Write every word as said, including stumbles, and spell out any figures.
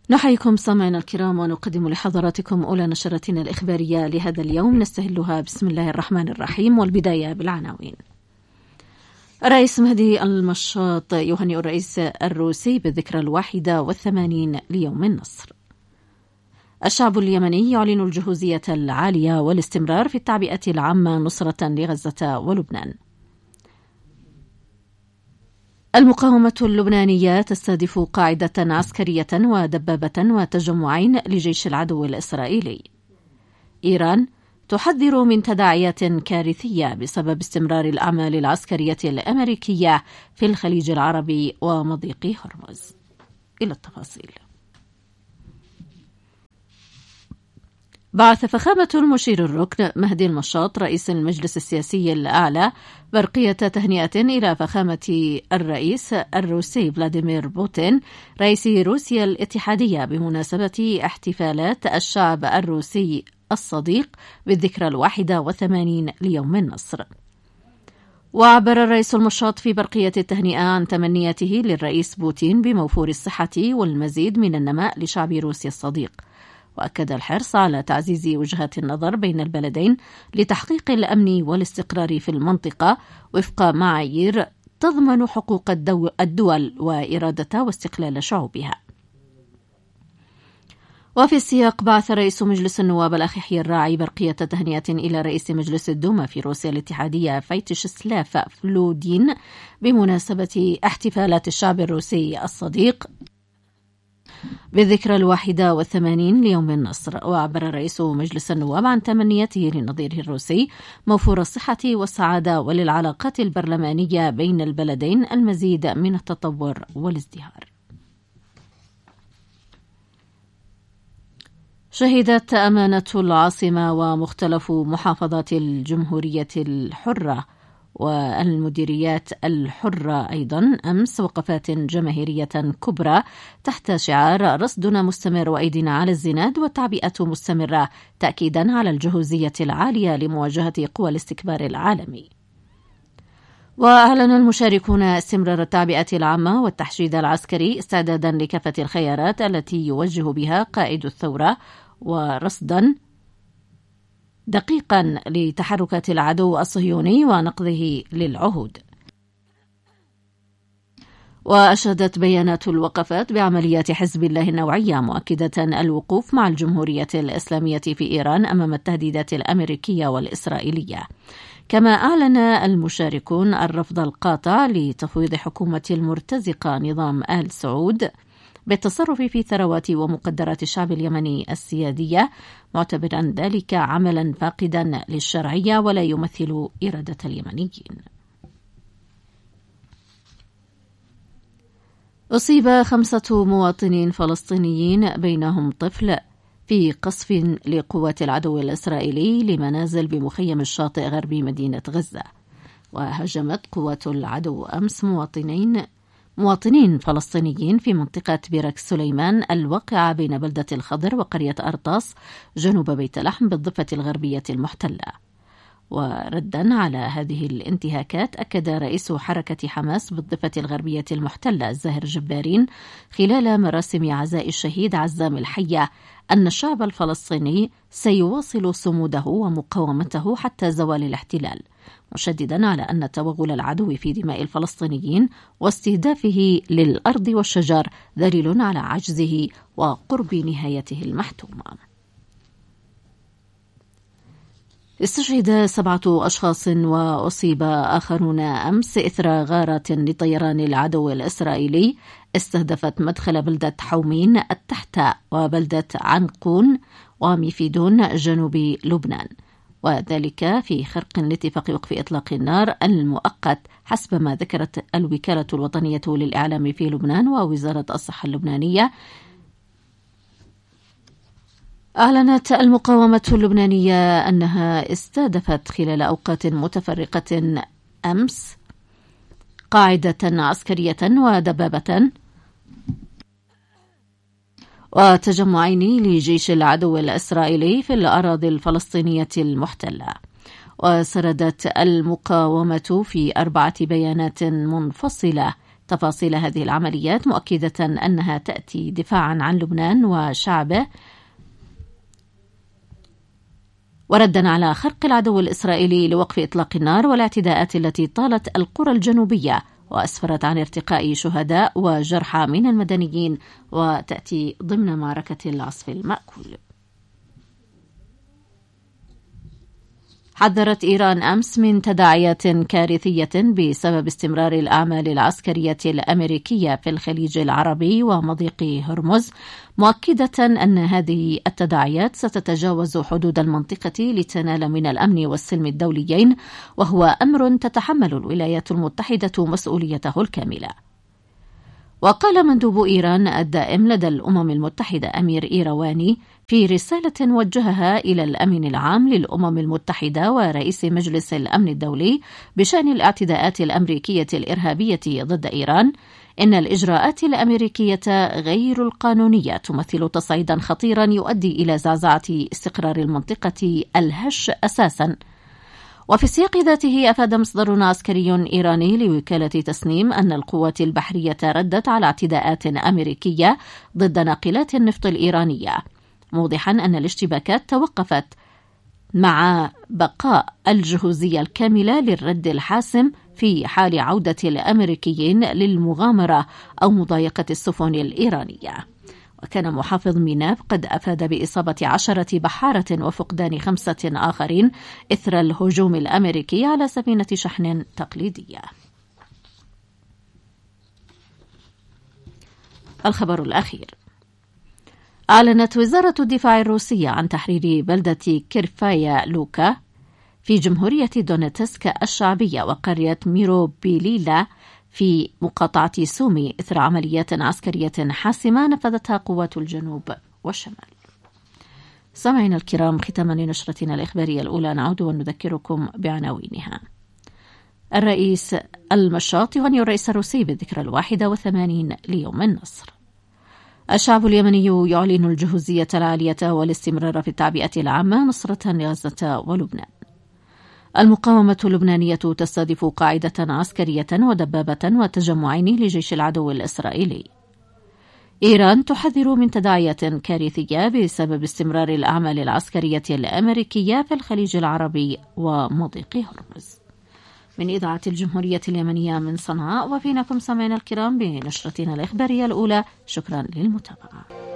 نحييكم سامعينا الكرام ونقدم لحضراتكم أولى نشرتنا الإخبارية لهذا اليوم نستهلها بسم الله الرحمن الرحيم، والبداية بالعناوين. الرئيس مهدي المشاط يهنئ الرئيس الروسي بالذكرى الواحدة والثمانين ليوم النصر. الشعب اليمني يعلن الجهوزية العالية والاستمرار في التعبئة العامة نصرة لغزة ولبنان. المقاومة اللبنانية تستهدف قاعدة عسكرية ودبابة وتجمعين لجيش العدو الإسرائيلي. إيران تحذر من تداعيات كارثية بسبب استمرار الأعمال العسكرية الأمريكية في الخليج العربي ومضيق هرمز. إلى التفاصيل. بعث فخامة المشير الركن مهدي المشاط رئيس المجلس السياسي الأعلى برقية تهنئة إلى فخامة الرئيس الروسي فلاديمير بوتين رئيس روسيا الاتحادية بمناسبة احتفالات الشعب الروسي الصديق بالذكرى الواحدة والثمانين ليوم النصر. وعبر الرئيس المشاط في برقية التهنئة عن تمنياته للرئيس بوتين بموفور الصحة والمزيد من النماء لشعب روسيا الصديق، وأكد الحرص على تعزيز وجهات النظر بين البلدين لتحقيق الأمن والاستقرار في المنطقة وفق معايير تضمن حقوق الدول وإرادة واستقلال شعوبها. وفي السياق بعث رئيس مجلس النواب الأخ يحيى الراعي برقية تهنئة إلى رئيس مجلس الدوما في روسيا الاتحادية فيتشسلاف فلودين بمناسبة احتفالات الشعب الروسي الصديق بالذكرى الواحدة والثمانين ليوم النصر. وعبر رئيس مجلس النواب عن تمنيته لنظيره الروسي موفور الصحة والسعادة وللعلاقات البرلمانية بين البلدين المزيد من التطور والازدهار. شهدت أمانة العاصمة ومختلف محافظات الجمهورية الحرة والمديريات الحرة أيضا أمس وقفات جماهيرية كبرى تحت شعار رصدنا مستمر وأيدينا على الزناد والتعبئة مستمرة، تأكيدا على الجهوزية العالية لمواجهة قوى الاستكبار العالمي. وأعلن المشاركون استمرار التعبئة العامة والتحشيد العسكري استعدادا لكافة الخيارات التي يوجه بها قائد الثورة، ورصدا دقيقا لتحركات العدو الصهيوني ونقضه للعهود. وأشادت بيانات الوقفات بعمليات حزب الله النوعية مؤكدة الوقوف مع الجمهورية الإسلامية في إيران أمام التهديدات الأمريكية والإسرائيلية. كما أعلن المشاركون الرفض القاطع لتفويض حكومة المرتزقة نظام آل سعود بالتصرف في ثروات ومقدرات الشعب اليمني السيادية، معتبرا ذلك عملا فاقدا للشرعية ولا يمثل إرادة اليمنيين. أصيب خمسة مواطنين فلسطينيين بينهم طفل في قصف لقوات العدو الإسرائيلي لمنازل بمخيم الشاطئ غربي مدينة غزة. وهاجمت قوات العدو أمس مواطنين مواطنين فلسطينيين في منطقة بيرك سليمان الواقعة بين بلدة الخضر وقرية أرطاس جنوب بيت لحم بالضفة الغربية المحتلة. وردا على هذه الانتهاكات أكد رئيس حركة حماس بالضفة الغربية المحتلة زاهر جبارين خلال مراسم عزاء الشهيد عزام الحية أن الشعب الفلسطيني سيواصل صموده ومقاومته حتى زوال الاحتلال، مشددا على أن توغل العدو في دماء الفلسطينيين واستهدافه للأرض والشجر دليل على عجزه وقرب نهايته المحتومة. استشهد سبعة أشخاص وأصيب آخرون أمس إثر غارة لطيران العدو الإسرائيلي استهدفت مدخل بلدة حومين التحتة وبلدة عنقون وميفيدون جنوب لبنان، وذلك في خرق لاتفاق وقف إطلاق النار المؤقت حسب ما ذكرت الوكالة الوطنية للإعلام في لبنان ووزارة الصحة اللبنانية. أعلنت المقاومة اللبنانية أنها استهدفت خلال أوقات متفرقة أمس قاعدة عسكرية ودبابة وتجمعين لجيش العدو الإسرائيلي في الأراضي الفلسطينية المحتلة. وسردت المقاومة في أربعة بيانات منفصلة تفاصيل هذه العمليات مؤكدة أنها تأتي دفاعا عن لبنان وشعبه وردا على خرق العدو الإسرائيلي لوقف إطلاق النار والاعتداءات التي طالت القرى الجنوبية وأسفرت عن ارتقاء شهداء وجرحى من المدنيين، وتأتي ضمن معركة العصف المأكول. حذرت إيران أمس من تداعيات كارثية بسبب استمرار الأعمال العسكرية الأمريكية في الخليج العربي ومضيق هرمز، مؤكدة أن هذه التداعيات ستتجاوز حدود المنطقة لتنال من الأمن والسلم الدوليين، وهو أمر تتحمل الولايات المتحدة مسؤوليته الكاملة. وقال مندوب إيران الدائم لدى الأمم المتحدة أمير إيرواني في رسالة وجهها إلى الأمين العام للأمم المتحدة ورئيس مجلس الأمن الدولي بشأن الاعتداءات الأمريكية الإرهابية ضد إيران إن الإجراءات الأمريكية غير القانونية تمثل تصعيدا خطيرا يؤدي إلى زعزعة استقرار المنطقة الهش أساسا. وفي السياق ذاته أفاد مصدر عسكري إيراني لوكالة تسنيم أن القوات البحرية ردت على اعتداءات أمريكية ضد ناقلات النفط الإيرانية، موضحا أن الاشتباكات توقفت مع بقاء الجهوزية الكاملة للرد الحاسم في حال عودة الأمريكيين للمغامرة أو مضايقة السفن الإيرانية. وكان محافظ ميناف قد أفاد بإصابة عشرة بحارة وفقدان خمسة آخرين إثر الهجوم الأمريكي على سفينة شحن تقليدية. الخبر الأخير: أعلنت وزارة الدفاع الروسية عن تحرير بلدة كيرفايا لوكا في جمهورية دونيتسك الشعبية وقرية ميروبيليلا في مقاطعة سومي إثر عمليات عسكرية حاسمة نفذتها قوات الجنوب والشمال. سامعينا الكرام، ختاما لنشرتنا الإخبارية الأولى نعود ونذكركم بعناوينها. الرئيس المشاط يهنئ الرئيس الروسي بالذكرى الواحدة والثمانين ليوم النصر. الشعب اليمني يعلن الجهوزية العالية والاستمرار في التعبئة العامة نصرة لغزة ولبنان. المقاومة اللبنانية تستهدف قاعدة عسكرية ودبابة وتجمعين لجيش العدو الإسرائيلي. إيران تحذر من تداعيات كارثية بسبب استمرار الأعمال العسكرية الأمريكية في الخليج العربي ومضيق هرمز. من إذاعة الجمهورية اليمنية من صنعاء، وفينكم سمعنا الكرام بنشرتنا الإخبارية الأولى. شكرا للمتابعة.